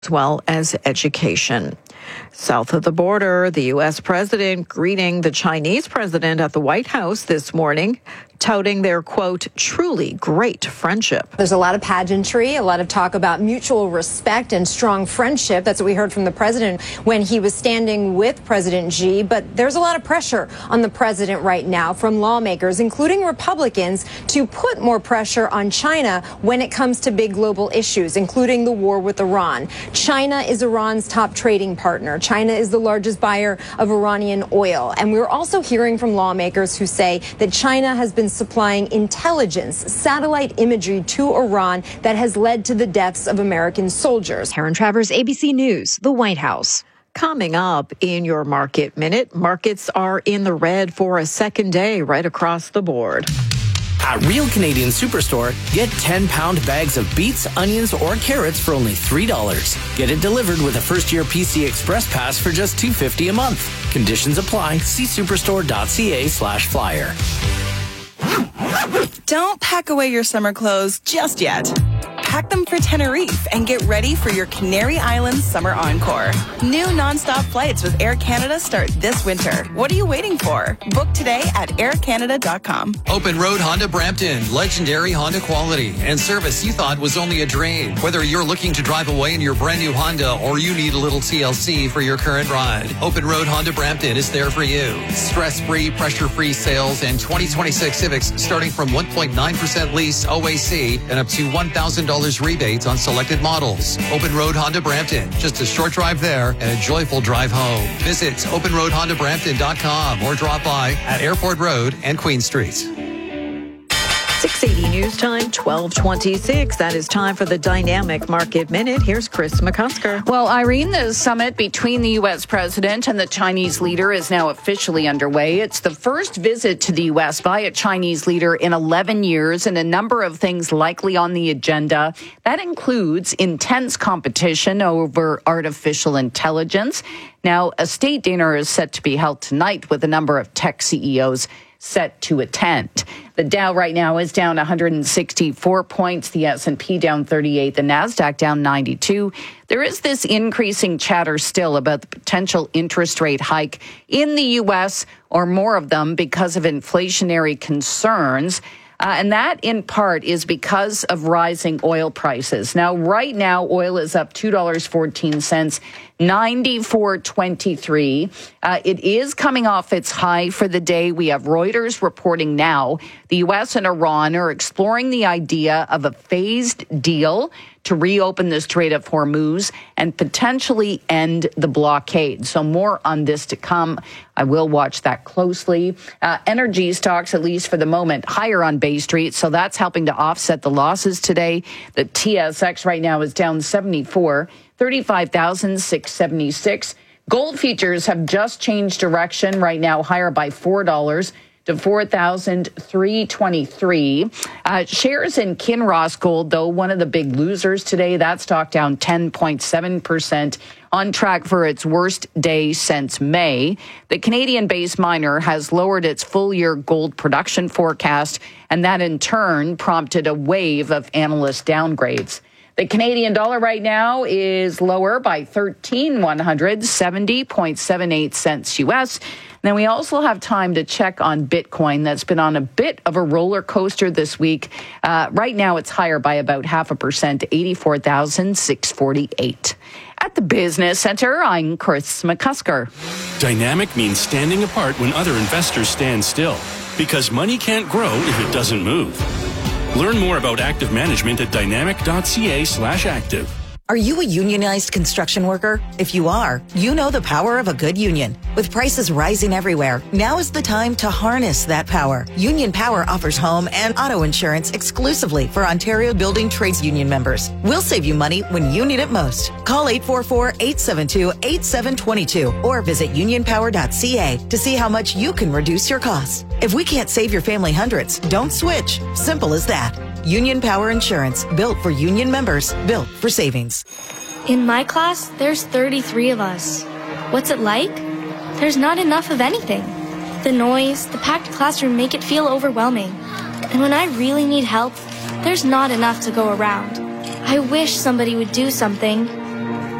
as well as education. South of the border, the U.S. president greeting the Chinese president at the White House this morning, touting their, quote, truly great friendship. There's a lot of pageantry, a lot of talk about mutual respect and strong friendship. That's what we heard from the president when he was standing with President Xi. But there's a lot of pressure on the president right now from lawmakers, including Republicans, to put more pressure on China when it comes to big global issues, including the war with Iran. China is Iran's top trading partner. China is the largest buyer of Iranian oil. And we're also hearing from lawmakers who say that China has been supplying intelligence, satellite imagery to Iran that has led to the deaths of American soldiers. Karen Travers, ABC News, the White House. Coming up in your Market Minute, markets are in the red for a second day right across the board. At Real Canadian Superstore, get 10-pound bags of beets, onions, or carrots for only $3. Get it delivered with a first-year PC Express Pass for just $2.50 a month. Conditions apply. See superstore.ca/flyer. Don't pack away your summer clothes just yet. Pack them for Tenerife and get ready for your Canary Islands summer encore. New nonstop flights with Air Canada start this winter. What are you waiting for? Book today at aircanada.com. Open Road Honda Brampton. Legendary Honda quality and service you thought was only a dream. Whether you're looking to drive away in your brand new Honda or you need a little TLC for your current ride, Open Road Honda Brampton is there for you. Stress-free, pressure-free sales and 2026 Civics starting from 1.9% lease OAC and up to $1,000 rebates on selected models. Open Road Honda Brampton. Just a short drive there and a joyful drive home. Visit openroadhondabrampton.com or drop by at Airport Road and Queen Street. 680 News Time, 12:26. That is time for the Dynamic Market Minute. Here's Chris McCusker. Well, Irene, the summit between the U.S. president and the Chinese leader is now officially underway. It's the first visit to the U.S. by a Chinese leader in 11 years, and a number of things likely on the agenda. That includes intense competition over artificial intelligence. Now, a state dinner is set to be held tonight with a number of tech CEOs set to attend. The Dow right now is down 164 points, the S&P down 38, the Nasdaq down 92. There is this increasing chatter still about the potential interest rate hike in the U.S. or more of them because of inflationary concerns. And that, in part, is because of rising oil prices. Now, right now, oil is up $2.14, $94.23. It is coming off its high for the day. We have Reuters reporting now the U.S. and Iran are exploring the idea of a phased deal to reopen the Strait of Hormuz and potentially end the blockade. So more on this to come. I will watch that closely. Energy stocks, at least for the moment, higher on Bay Street. So that's helping to offset the losses today. The TSX right now is down 74, 35,676. Gold futures have just changed direction right now, higher by $4 to $4,323. Shares in Kinross Gold, though, one of the big losers today. That stock down 10.7%, on track for its worst day since May. The Canadian-based miner has lowered its full-year gold production forecast, and that in turn prompted a wave of analyst downgrades. The Canadian dollar right now is lower by 13,170.78 cents U.S. Then we also have time to check on Bitcoin. That's been on a bit of a roller coaster this week. Right now, it's higher by about 0.5%, 84,648. At the Business Center, I'm Chris McCusker. Dynamic means standing apart when other investors stand still, because money can't grow if it doesn't move. Learn more about active management at dynamic.ca/active. Are you a unionized construction worker? If you are, you know the power of a good union. With prices rising everywhere, now is the time to harness that power. Union Power offers home and auto insurance exclusively for Ontario Building Trades Union members. We'll save you money when you need it most. Call 844-872-8722 or visit unionpower.ca to see how much you can reduce your costs. If we can't save your family hundreds, don't switch. Simple as that. Union Power Insurance, built for union members, built for savings. In my class, there's 33 of us. What's it like? There's not enough of anything. The noise, the packed classroom make it feel overwhelming. And when I really need help, there's not enough to go around. I wish somebody would do something.